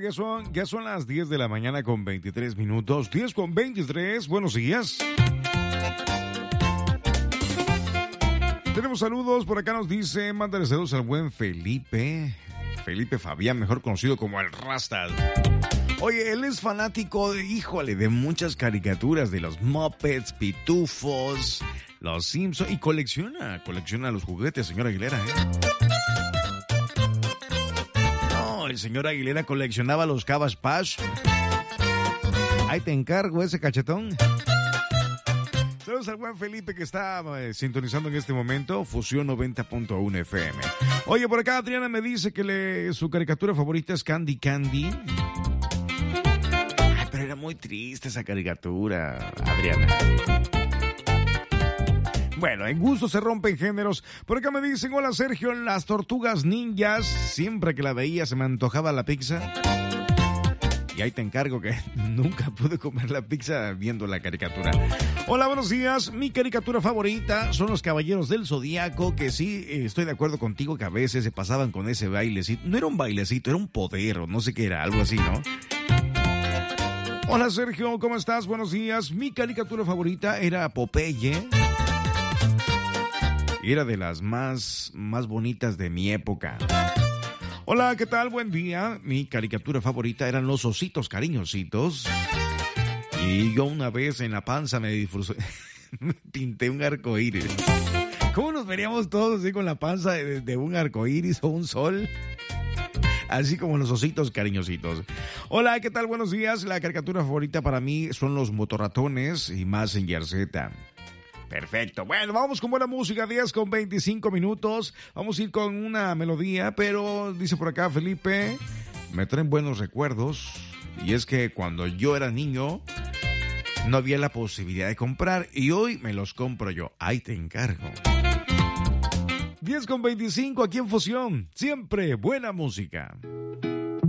Ya son las 10 de la mañana con 23 minutos. 10 con 23. Buenos días. Tenemos saludos. Por acá nos dice, mándale saludos al buen Felipe. Felipe Fabián, mejor conocido como el Rasta. Oye, él es fanático de muchas caricaturas, de los Muppets, Pitufos, los Simpsons, y colecciona los juguetes, señor Aguilera, No, el señor Aguilera coleccionaba los Cabbage Patch. Ahí te encargo ese cachetón. Saludos al buen Felipe que está sintonizando en este momento, Fusión 90.1 FM. Oye, por acá Adriana me dice que su caricatura favorita es Candy Candy. Ay, pero era muy triste esa caricatura, Adriana. Bueno, en gusto se rompen géneros. Por acá me dicen, hola Sergio, las tortugas ninjas. Siempre que la veía se me antojaba la pizza. Y ahí te encargo que nunca pude comer la pizza viendo la caricatura. Hola, buenos días. Mi caricatura favorita son los Caballeros del Zodíaco, que sí, estoy de acuerdo contigo que a veces se pasaban con ese bailecito. No era un bailecito, era un poder o no sé qué era, algo así, ¿no? Hola, Sergio, ¿cómo estás? Buenos días. Mi caricatura favorita era Popeye. Era de las más bonitas de mi época. Hola, ¿qué tal? Buen día. Mi caricatura favorita eran los ositos cariñositos. Y yo una vez en la panza me pinté un arcoíris. ¿Cómo nos veríamos todos así con la panza de un arcoíris o un sol? Así como los ositos cariñositos. Hola, ¿qué tal? Buenos días. La caricatura favorita para mí son los Motorratones y Mazinger Z. Perfecto. Bueno, vamos con buena música, 10 con 25 minutos. Vamos a ir con una melodía, pero dice por acá Felipe, me traen buenos recuerdos. Y es que cuando yo era niño, no había la posibilidad de comprar y hoy me los compro yo. Ahí te encargo. 10 con 25 aquí en Fusión. Siempre buena música.